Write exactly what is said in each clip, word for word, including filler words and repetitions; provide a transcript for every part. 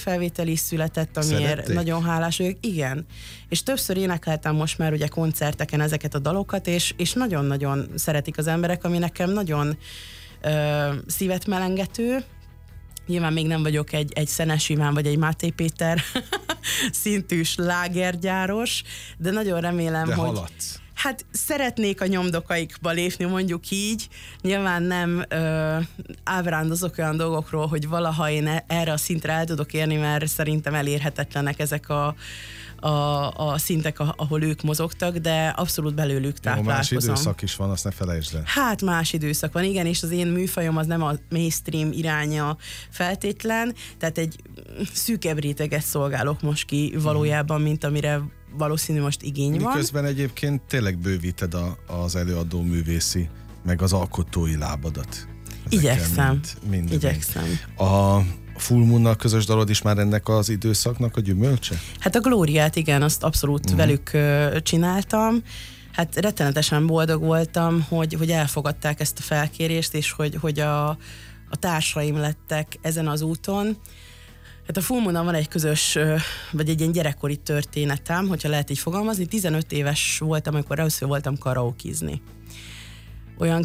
lemezfelvétel is született, amiért Szerették? nagyon hálás vagyok. Igen. És többször énekeltem most már ugye koncerteken ezeket a dalokat, és, és nagyon-nagyon szeretik az emberek, ami nekem nagyon ö, szívet melengető. Nyilván még nem vagyok egy, egy Szenes Iván vagy egy Máté Péter szintű slágergyáros, de nagyon remélem, de hogy... haladsz. Hát szeretnék a nyomdokaikba lépni, mondjuk így. Nyilván nem ö, ábrándozok olyan dolgokról, hogy valaha én erre a szintre el tudok érni, mert szerintem elérhetetlenek ezek a, a, a szintek, ahol ők mozogtak, de abszolút belőlük táplálkozom. Jó, más időszak is van, azt ne felejtsd el. Hát más időszak van, igen, és az én műfajom az nem a mainstream iránya feltétlen, tehát egy szűkebb réteget szolgálok most ki valójában, mint amire valószínű most igény van. Miközben egyébként tényleg bővíted a, az előadó művészi, meg az alkotói lábadat. Ezekkel Igyekszem. Mind, mind, Igyekszem. Mind. A Full Moon-nal közös dalod is már ennek az időszaknak a gyümölcse? Hát a Glóriát, igen, azt abszolút uh-huh. velük uh, csináltam. Hát rettenetesen boldog voltam, hogy, hogy elfogadták ezt a felkérést, és hogy, hogy a, a társaim lettek ezen az úton. Hát a Full Moon-nal van egy közös, vagy egy ilyen gyerekkori történetem, hogyha lehet így fogalmazni. tizenöt éves voltam, amikor először voltam karaokizni. Olyan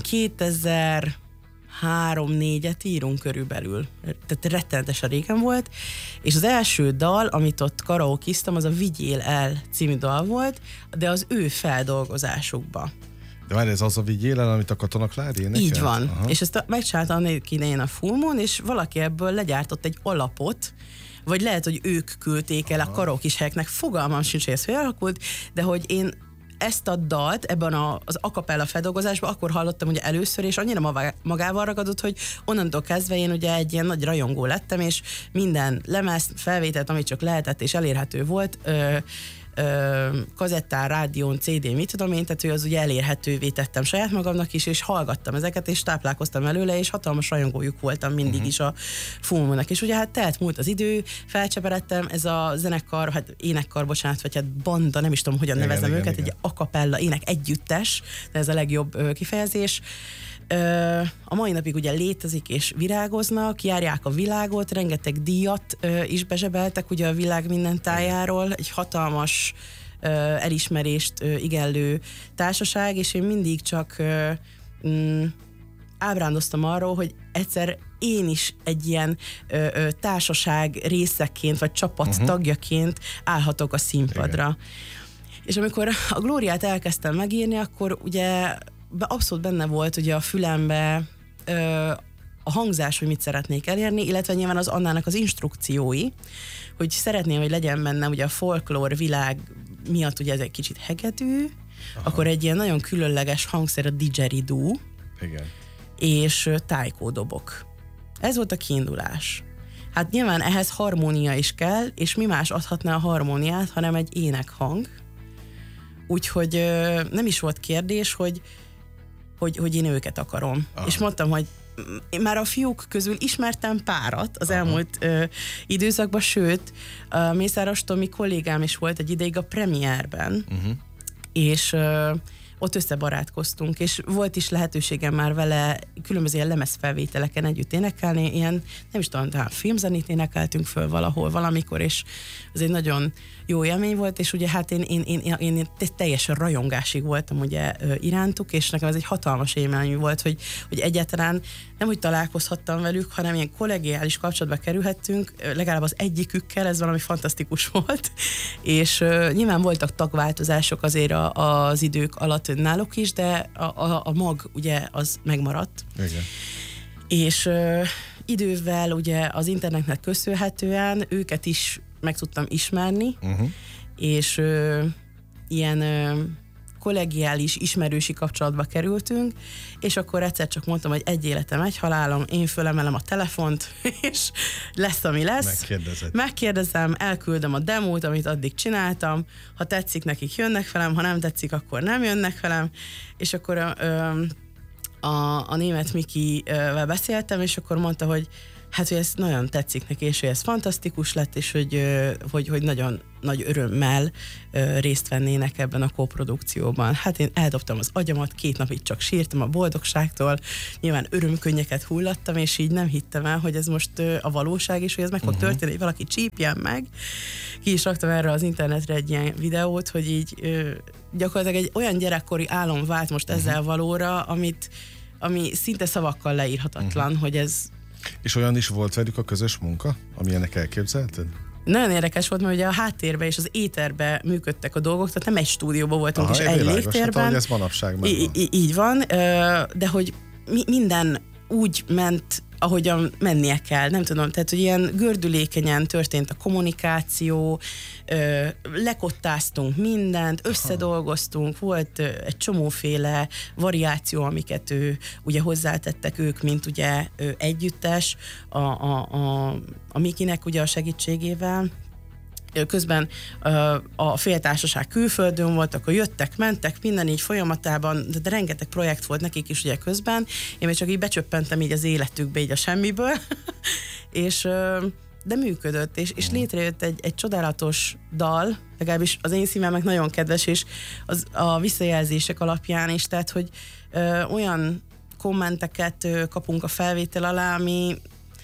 kétezer-három-négyet írunk körülbelül. Tehát rettenetesen régen volt. És az első dal, amit ott karaokiztam, az a Vigyél el című dal volt, de az ő feldolgozásukba. De várj, ez az a Vigyél el, amit a Katona Klári énekelt? Így van. Aha. És ezt megcsinálta annak idején a Full Moon, és valaki ebből legyártott egy alapot, vagy lehet, hogy ők küldték el a karaokis helyeknek, fogalmam sincs, hogy ez hogy alakult, de hogy én ezt a dalt ebben a, az a cappella feldolgozásban akkor hallottam ugye először, és annyira magával ragadott, hogy onnantól kezdve én ugye egy ilyen nagy rajongó lettem, és minden lemezt, felvételt, amit csak lehetett és elérhető volt, ö, Ö, kazettán, rádión, cé dén, mit tudom én, tehát ő az ugye elérhetővé tettem saját magamnak is, és hallgattam ezeket, és táplálkoztam előle, és hatalmas rajongójuk voltam mindig uh-huh. is a Full Moon-nak. És ugye hát telt múlt az idő, felcseperedtem, ez a zenekar, hát énekkar, bocsánat, vagy hát banda, nem is tudom, hogyan igen, nevezem igen, őket, igen. Egy a cappella ének együttes, de ez a legjobb ö, kifejezés. Ö, a mai napig ugye létezik és virágoznak, járják a világot, rengeteg díjat ö, is bezsebeltek ugye a világ minden tájáról, egy hatalmas ö, elismerést ö, igellő társaság, és én mindig csak ö, mm, ábrándoztam arról, hogy egyszer én is egy ilyen ö, ö, társaság részeként, vagy csapat uh-huh. tagjaként állhatok a színpadra. Igen. És amikor a Glóriát elkezdtem megírni, akkor ugye abszolút benne volt ugye a fülembe ö, a hangzás, hogy mit szeretnék elérni, illetve nyilván az Annának az instrukciói, hogy szeretném, hogy legyen benne ugye a folklór világ miatt ugye ez egy kicsit hegedű, aha. akkor egy ilyen nagyon különleges hangszer a didgeridoo, igen. és tájkódobok. Ez volt a kiindulás. Hát nyilván ehhez harmónia is kell, és mi más adhatná a harmóniát, hanem egy énekhang. Úgyhogy ö, nem is volt kérdés, hogy Hogy, hogy én őket akarom. Aha. És mondtam, hogy én már a fiúk közül ismertem párat az aha. elmúlt ö, időszakban, sőt, a Mészáros Tomi kollégám is volt egy ideig a premierben, uh-huh. és ö, ott összebarátkoztunk, és volt is lehetőségem már vele különböző ilyen lemezfelvételeken együtt énekelni, ilyen, nem is tudom, talán filmzenét énekeltünk föl valahol, valamikor, és ez egy nagyon jó élmény volt, és ugye hát én, én, én, én, én teljesen rajongásig voltam ugye irántuk, és nekem ez egy hatalmas élmény volt, hogy, hogy egyáltalán nem úgy találkozhattam velük, hanem ilyen kollegiális kapcsolatba kerülhettünk, legalább az egyikükkel, ez valami fantasztikus volt, és uh, nyilván voltak tagváltozások azért a, az idők alatt náluk is, de a, a, a mag ugye az megmaradt. Igen. És uh, idővel ugye az internetnek köszönhetően őket is meg tudtam ismerni, uh-huh. és ö, ilyen ö, kollegiális, ismerősi kapcsolatba kerültünk, és akkor egyszer csak mondtam, hogy egy életem, egy halálom, én fölemelem a telefont, és lesz, ami lesz. Megkérdezed. Megkérdezem, elküldöm a demót, amit addig csináltam, ha tetszik, nekik jönnek velem, ha nem tetszik, akkor nem jönnek velem, és akkor ö, a, a német Mikivel beszéltem, és akkor mondta, hogy Hát, hogy ez nagyon tetszik neki, és hogy ez fantasztikus lett, és hogy, hogy, hogy nagyon nagy örömmel részt vennének ebben a koprodukcióban. Hát én eldobtam az agyamat, két napig csak sírtam a boldogságtól, nyilván örömkönnyeket hullattam, és így nem hittem el, hogy ez most a valóság, és hogy ez meg fog uh-huh. történni, hogy valaki csípjen meg. Ki is raktam erre az internetre egy ilyen videót, hogy így gyakorlatilag egy olyan gyerekkori álom vált most uh-huh. ezzel valóra, amit, ami szinte szavakkal leírhatatlan, uh-huh. hogy ez. És olyan is volt velük a közös munka, amilyenek elképzelted? Nagyon érdekes volt, mert ugye a háttérben és az éterben működtek a dolgok, tehát nem egy stúdióban voltunk, Aha, és egy világos, légtérben. Hát, ez manapság már van. Í- így van, de hogy mi- minden úgy ment, ahogyan mennie kell, nem tudom, tehát, hogy ilyen gördülékenyen történt a kommunikáció, ö, lekottáztunk mindent, összedolgoztunk, volt ö, egy csomóféle variáció, amiket ő, ugye hozzátettek ők, mint ugye ö, együttes, a, a, a, a Mikinek ugye a segítségével. Közben ö, a féltársaság külföldön volt, akkor jöttek, mentek, minden így folyamatában, de, de rengeteg projekt volt nekik is ugye közben. Én még csak így becsöppentem így az életükbe, így a semmiből, és ö, de működött, és, és létrejött egy, egy csodálatos dal, legalábbis az én szívemnek nagyon kedves, és az, a visszajelzések alapján is, tehát, hogy ö, olyan kommenteket ö, kapunk a felvétel alá, ami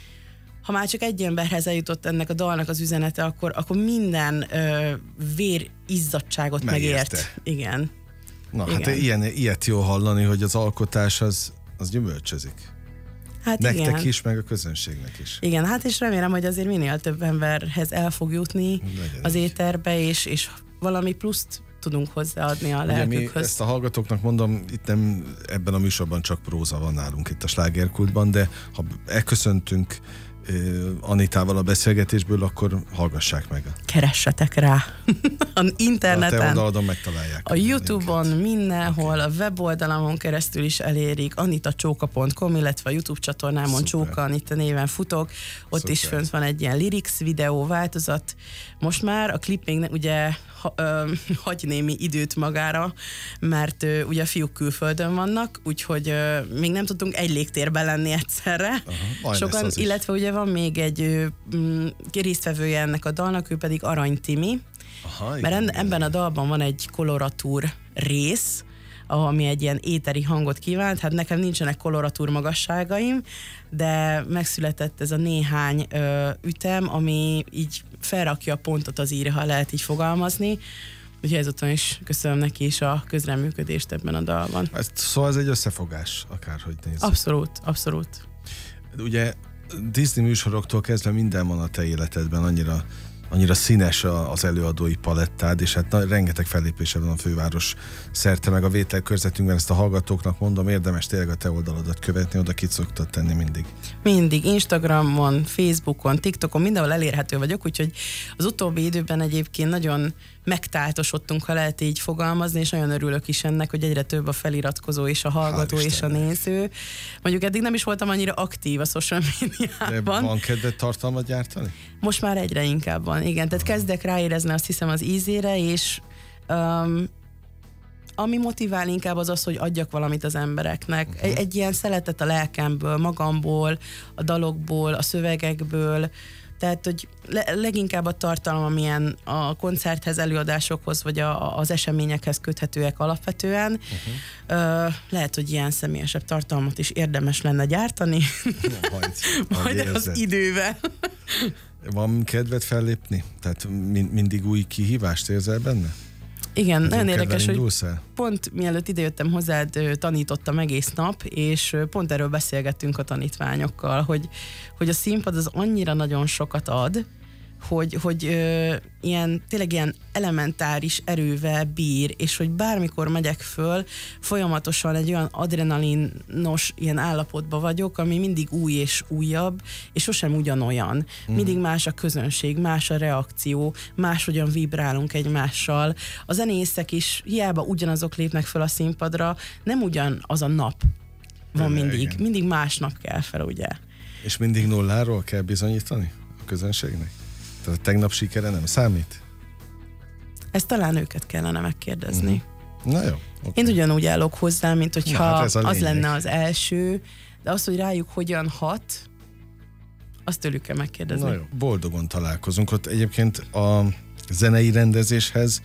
ha már csak egy emberhez eljutott ennek a dalnak az üzenete, akkor, akkor minden ö, vérizzadtságot megért. Igen. Na, igen. hát ilyen, ilyet jó hallani, hogy az alkotás az, az gyümölcsözik. Hát nektek igen. is, meg a közönségnek is. Igen, hát és remélem, hogy azért minél több emberhez el fog jutni legyen az így. Éterbe, és, és valami pluszt tudunk hozzáadni a lelkükhöz. Mi ezt a hallgatóknak mondom, itt nem ebben a műsorban csak próza van nálunk itt a Slágerkultban, de ha elköszöntünk Anitával a beszélgetésből, akkor hallgassák meg. Keressetek rá a interneten, a te oldalon megtalálják. A YouTube-on, mindenhol, okay. A weboldalamon keresztül is elérik, anitacsóka pont com, illetve a YouTube csatornámon Szuper. Csóka Anita néven futok, ott Szuper. Is fönt van egy ilyen lyrics videó változat. Most már a clipping ugye ha, ö, hagy némi időt magára, mert ö, ugye a fiúk külföldön vannak, úgyhogy ö, még nem tudtunk egy légtérben lenni egyszerre. Aha, sokan, illetve ugye van még egy ö, résztvevője ennek a dalnak, ő pedig Arany Timi. Aha, mert en, ebben a dalban van egy koloratúr rész, ami egy ilyen éteri hangot kívánt. Hát nekem nincsenek koloratúr magasságaim, de megszületett ez a néhány ö, ütem, ami így felrakja a pontot az íre, ha lehet így fogalmazni. Úgyhogy ezután is köszönöm neki is a közreműködést ebben a dalban. Ez, szóval ez egy összefogás, akárhogy nézzük. Abszolút, abszolút. Ugye Disney műsoroktól kezdve minden van a te életedben, annyira annyira színes az előadói palettád, és hát na, rengeteg fellépése van a főváros szerte, meg a vételkörzetünkben, ezt a hallgatóknak mondom, érdemes tényleg a te oldaladat követni, oda kit szoktad tenni mindig. Mindig, Instagramon, Facebookon, TikTokon, mindenhol elérhető vagyok, úgyhogy az utóbbi időben egyébként nagyon megtáltosodtunk, ha lehet így fogalmazni, és nagyon örülök is ennek, hogy egyre több a feliratkozó és a hallgató és a néző. Mondjuk eddig nem is voltam annyira aktív a social médiában. De van kedved tartalmat gyártani? Most már egyre inkább van, igen. Tehát kezdek ráérezni azt hiszem az ízére, és um, ami motivál inkább az az, hogy adjak valamit az embereknek. Uh-huh. Egy, egy ilyen szeretet a lelkemből, magamból, a dalokból, a szövegekből. Tehát, hogy le, leginkább a tartalom, amilyen a koncerthez, előadásokhoz, vagy a, az eseményekhez köthetőek alapvetően. Uh-huh. Ö, lehet, hogy ilyen személyesebb tartalmat is érdemes lenne gyártani. Ja, majd, majd, majd az idővel. Van kedved fellépni? Tehát min- mindig új kihívást érzel benne? Igen, az nagyon érdekes, hogy pont mielőtt idejöttem hozzád, tanítottam egész nap, és pont erről beszélgettünk a tanítványokkal, hogy, hogy a színpad az annyira nagyon sokat ad, hogy, hogy ö, ilyen, tényleg ilyen elementáris erővel bír, és hogy bármikor megyek föl, folyamatosan egy olyan adrenalinos ilyen állapotban vagyok, ami mindig új és újabb, és sosem ugyanolyan. Mm. Mindig más a közönség, más a reakció, máshogyan vibrálunk egymással. A zenészek is hiába ugyanazok lépnek föl a színpadra, nem ugyanaz a nap van De mindig. Igen. Mindig másnap kell fel, ugye? És mindig nulláról kell bizonyítani a közönségnek? Tehát a tegnap sikere nem számít? Ezt talán őket kellene megkérdezni. Uh-huh. Na jó. Okay. Én ugyanúgy állok hozzá, mint hogyha hát az lenne az első, de az, hogy rájuk hogyan hat, Azt tőlük kell megkérdezni. Na jó, boldogon találkozunk. Ott egyébként a zenei rendezéshez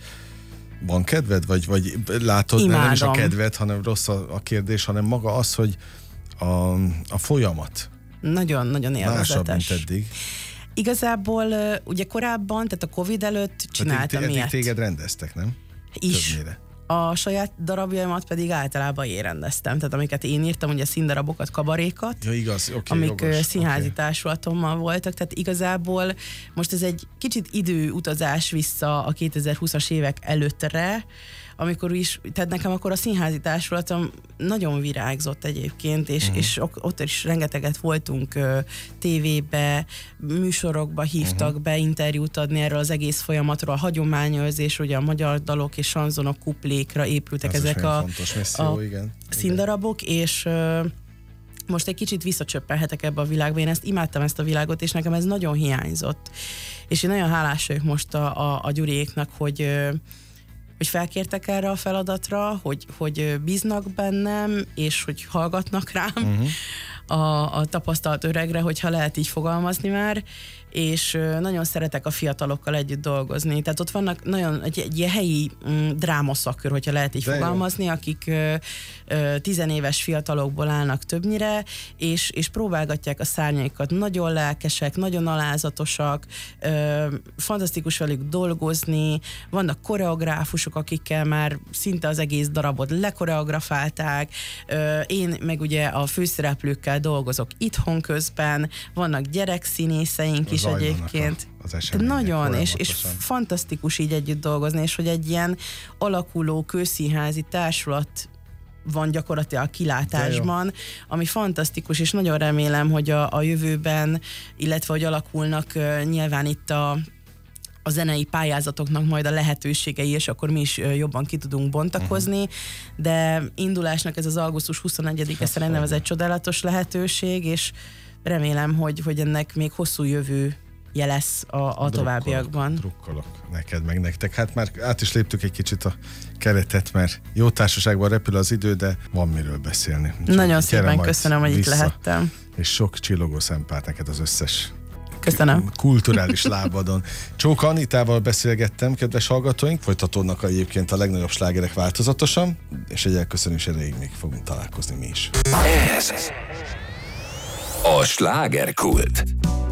van kedved? Vagy, vagy látod, nem is a kedved, hanem rossz a, a kérdés, hanem maga az, hogy a, a folyamat. Nagyon-nagyon élvezetes. Másabb, mint eddig. Igazából ugye korábban, tehát a Covid előtt csináltam ilyet. ilyet. Téged rendeztek, nem? Is. Többnyire. A saját darabjaimat pedig általában én rendeztem. Tehát amiket én írtam, ugye színdarabokat, kabarékat, ja, igaz. Okay, amik jogos. színházi okay. társulatommal voltak. Tehát igazából most ez egy kicsit időutazás vissza a kétezer-húszas évek előttre, amikor is, tehát nekem akkor a színházi társulatom nagyon virágzott egyébként, és, uh-huh. és ott is rengeteget voltunk uh, tévébe, műsorokba hívtak uh-huh. be interjút adni erről az egész folyamatról, a hagyományőrzés, ugye a magyar dalok és sanzonok kuplékra épültek ez ezek a, misszió, a igen. színdarabok, és uh, most egy kicsit visszacsöppelhetek ebbe a világba. Én ezt imádtam, ezt a világot, és nekem ez nagyon hiányzott. És én nagyon hálás vagyok most a, a, a Gyuriéknak, hogy uh, hogy felkértek erre a feladatra, hogy, hogy bíznak bennem, és hogy hallgatnak rám uh-huh. a, a tapasztalt öregre, hogyha lehet így fogalmazni már, és nagyon szeretek a fiatalokkal együtt dolgozni. Tehát ott vannak nagyon egy, egy ilyen helyi mm, drámaszakör, hogyha lehet így De fogalmazni, jó. akik ö, ö, tizenéves fiatalokból állnak többnyire, és, és próbálgatják a szárnyaikat. Nagyon lelkesek, nagyon alázatosak, ö, fantasztikus velük dolgozni, vannak koreográfusok, akikkel már szinte az egész darabot lekoreografálták, ö, én meg ugye a főszereplőkkel dolgozok itthon közben, vannak gyerekszínészeink is egyébként. Nagyon, és, és fantasztikus így együtt dolgozni, és hogy egy ilyen alakuló kőszínházi társulat van gyakorlatilag a kilátásban, ami fantasztikus, és nagyon remélem, hogy a, a jövőben, illetve hogy alakulnak uh, nyilván itt a a zenei pályázatoknak majd a lehetőségei, és akkor mi is jobban ki tudunk bontakozni, uh-huh. de indulásnak ez az augusztus huszonegyedike szerintem ez egy csodálatos lehetőség, és remélem, hogy, hogy ennek még hosszú jövő lesz a, a továbbiakban. Drukkolok neked, meg nektek. Hát már át is léptük egy kicsit a keretet, mert jó társaságban repül az idő, de van miről beszélni. Úgyhogy nagyon szépen köszönöm, hogy itt lehettem. És sok csillogó szempárt neked az összes Köszönöm. kulturális lábadon. Csóka Anitával beszélgettem, kedves hallgatóink, folytatódnak egyébként a legnagyobb slágerek változatosan, és egy elköszönés erejéig még fogunk találkozni mi is. Ez a slágerkult.